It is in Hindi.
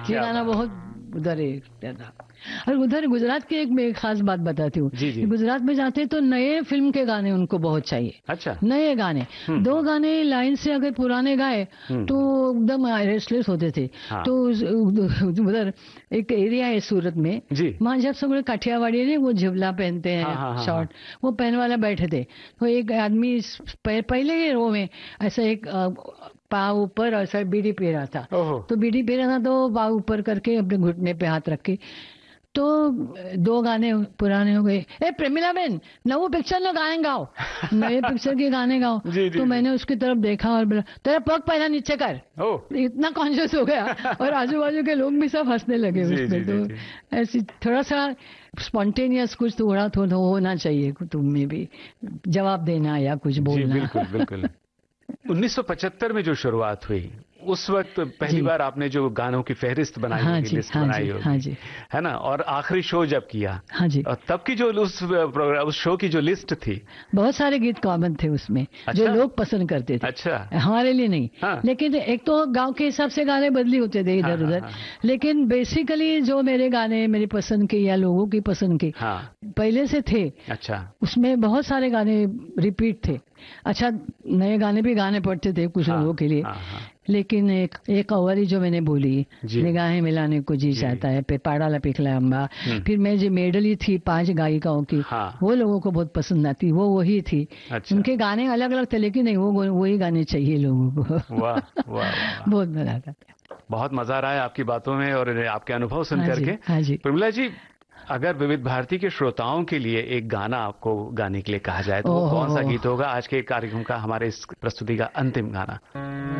ये गाना बहुत उधर था। और उधर गुजरात की मैं एक खास बात बताती हूँ। गुजरात में जाते हैं तो नए फिल्म के गाने उनको बहुत चाहिए। अच्छा। नए गाने, 2 गाने लाइन से अगर पुराने गाए तो एकदम रेस्टलेस होते थे। हाँ। तो उधर एक एरिया है सूरत में, वहाँ जब सब काठियावाड़ी ने वो झिवला पहनते हैं, शॉर्ट, वो पहन वाला बैठे थे। तो एक आदमी पहले ही रो में ऐसा एक पाँव ऊपर ऐसा बीड़ी पी रहा था। तो बीड़ी पी रहा था तो पाँव ऊपर करके अपने घुटने पे हाथ रख के, तो 2 गाने पुराने हो गए। ए प्रेमिला बहन, नवो पिक्चर न गाए गाओ, नए पिक्चर के गाने गाओ। तो मैंने उसकी तरफ देखा और बोला तेरा पग पहला नीचे कर। इतना कॉन्शियस हो गया और आजू बाजू के लोग भी सब हंसने लगे उसमें। तो ऐसी थोड़ा सा स्पॉन्टेनियस कुछ थोड़ा होना चाहिए तुम में भी, जवाब देना या कुछ बोलना। बिल्कुल बिल्कुल। 1975 में जो शुरुआत हुई उस वक्त पहली बार आपने जो गानों की फहरिस्त बनाई होगी, लिस्ट बनाई होगी, है ना? और आखिरी शो जब किया, और तब की जो उस शो की जो लिस्ट थी, बहुत सारे गीत कॉमन थे उसमें। अच्छा? जो लोग पसंद करते थे। अच्छा। हमारे लिए नहीं। लेकिन एक तो गांव के हिसाब से गाने बदली होते थे इधर उधर। लेकिन बेसिकली जो मेरे गाने मेरी पसंद के या लोगों की पसंद के पहले से थे। अच्छा। उसमें बहुत सारे गाने रिपीट थे। अच्छा, नए गाने भी गाने पड़ते थे कुछ लोगों के लिए। लेकिन एक कव्वाली जो मैंने बोली, निगाहें मिलाने को जी चाहता है, पे पाड़ा पिघला अम्बा, फिर मैं जो मेडली थी 5 गायिकाओं की, वो लोगों को बहुत पसंद आती, वो वही थी। अच्छा। उनके गाने अलग अलग थे लेकिन नहीं, वो वही गाने चाहिए लोगों को। वाह वाह, बहुत मजा आता था। बहुत मजा रहा है आपकी बातों में और आपके अनुभव सुन करके। हाँ जी। प्रमिला जी, अगर विविध भारती के श्रोताओं के लिए एक गाना आपको गाने के लिए कहा जाए तो वो कौन सा गीत होगा? आज के कार्यक्रम का, हमारे इस प्रस्तुति का अंतिम गाना।